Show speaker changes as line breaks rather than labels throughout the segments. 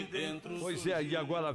Pois é, e agora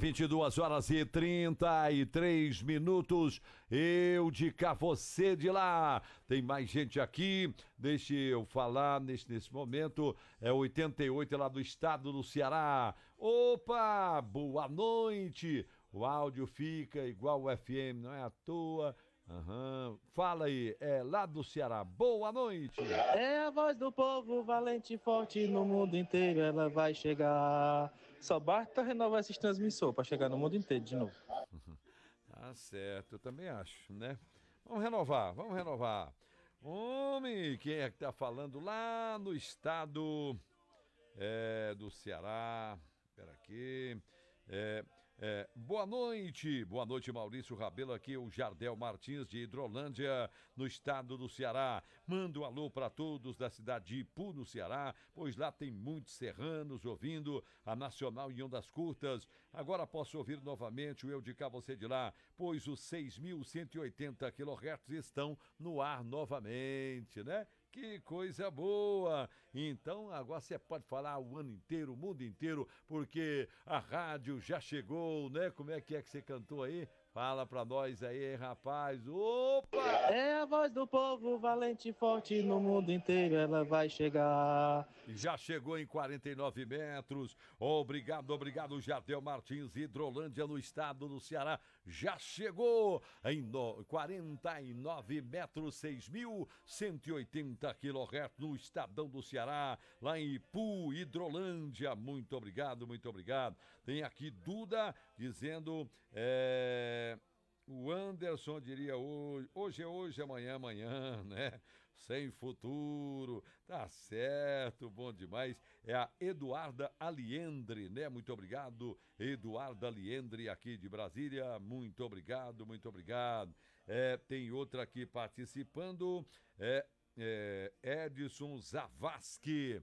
22h33. Eu de cá, você de lá. Tem mais gente aqui, deixa eu falar nesse momento. É 88 lá do estado do Ceará. Opa, boa noite. O áudio fica igual o FM, não é à toa. Fala aí, é lá do Ceará. Boa noite.
É a voz do povo valente e forte no mundo inteiro, ela vai chegar. Só basta renovar esses transmissores para chegar no mundo inteiro de novo.
Tá certo, eu também acho, né? Vamos renovar. Homem, quem é que tá falando lá no estado do Ceará? Espera aqui. Boa noite, Maurício Rabelo, aqui o Jardel Martins de Hidrolândia, no estado do Ceará. Manda um alô para todos da cidade de Ipu, no Ceará, pois lá tem muitos serranos ouvindo a Nacional em Ondas Curtas. Agora posso ouvir novamente o Eu de Cá, Você de Lá, pois os 6.180 kHz estão no ar novamente, né? Que coisa boa! Então agora você pode falar o ano inteiro, o mundo inteiro, porque a rádio já chegou, né? Como é que você cantou aí? Fala pra nós aí, rapaz. Opa!
É a voz do povo valente e forte no mundo inteiro, ela vai chegar.
Já chegou em 49 metros. Obrigado, Jardel Martins, Hidrolândia, no estado do Ceará. Já chegou em 49 metros, 6.180 kHz no estadão do Ceará, lá em Ipu, Hidrolândia. Muito obrigado. Tem aqui Duda dizendo... O Anderson diria hoje é hoje, amanhã é amanhã, né? Sem futuro, tá certo, bom demais. É a Eduarda Aliendre, né? Muito obrigado, Eduarda Aliendre, aqui de Brasília, muito obrigado. Tem outra aqui participando, Edson Zavascki,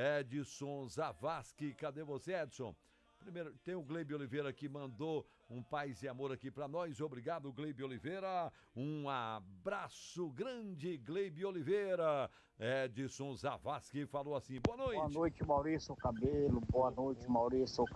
cadê você, Edson? Primeiro, tem o Gleibe Oliveira que mandou um paz e amor aqui pra nós. Obrigado, Gleibe Oliveira. Um abraço grande, Gleibe Oliveira. Edson Zavascki falou assim, boa noite.
Boa noite, Maurício Cabelo. Boa noite, Maurício